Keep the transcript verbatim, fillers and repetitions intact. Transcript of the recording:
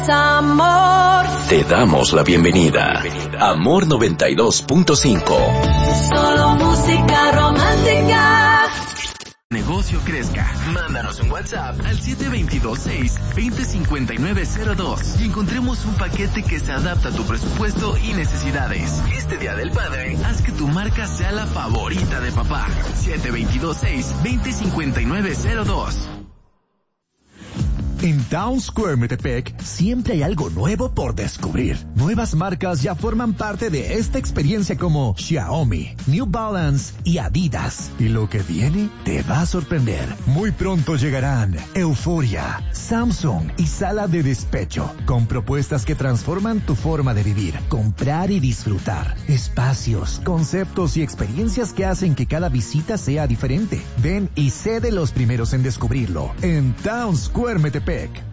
Amor. Te damos la bienvenida. Amor noventa y dos punto cinco. Solo música romántica. Negocio crezca. Mándanos un WhatsApp al siete dos dos, seis, dos cero, cinco nueve cero dos y encontremos un paquete que se adapta a tu presupuesto y necesidades. Este Día del Padre, haz que tu marca sea la favorita de papá. siete dos dos, seis, dos cero, cinco nueve cero dos. En Town Square Metepec siempre hay algo nuevo por descubrir. Nuevas marcas ya forman parte de esta experiencia como Xiaomi, New Balance y Adidas. Y lo que viene te va a sorprender. Muy pronto llegarán Euforia, Samsung y Sala de Despecho, con propuestas que transforman tu forma de vivir, comprar y disfrutar. Espacios, conceptos y experiencias que hacen que cada visita sea diferente. Ven y sé de los primeros en descubrirlo en Town Square Metepec.